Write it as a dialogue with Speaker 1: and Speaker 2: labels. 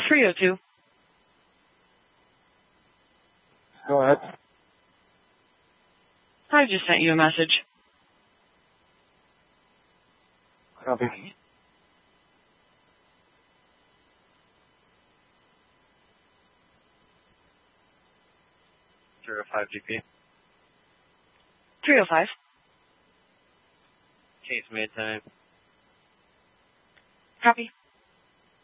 Speaker 1: 302.
Speaker 2: Go ahead.
Speaker 1: I just sent you a message.
Speaker 2: Copy.
Speaker 3: 05 GP.
Speaker 1: 305.
Speaker 3: Case made time.
Speaker 1: Copy.